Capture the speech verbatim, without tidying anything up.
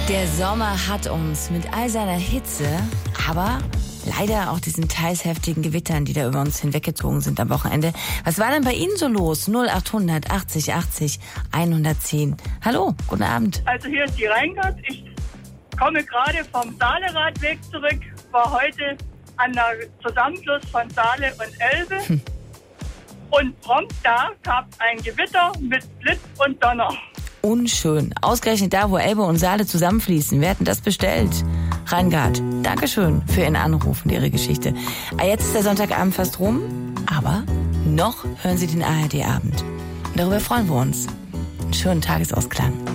Der Sommer hat uns mit all seiner Hitze, aber leider auch diesen teils heftigen Gewittern, die da über uns hinweggezogen sind am Wochenende. Was war denn bei Ihnen so los? null achthundert achtzig achtzig hundertzehn. Hallo, guten Abend. Also hier ist die Reingart. Ich komme gerade vom Saale-Radweg zurück, war heute an der Zusammenfluss von Saale und Elbe. Hm. Und prompt da gab es ein Gewitter mit Blitz und Donner. Unschön. Ausgerechnet da, wo Elbe und Saale zusammenfließen. Wir hatten das bestellt. Reingard, Dankeschön für Ihren Anruf und Ihre Geschichte. Jetzt ist der Sonntagabend fast rum, aber noch hören Sie den A R D-Abend. Und darüber freuen wir uns. Einen schönen Tagesausklang.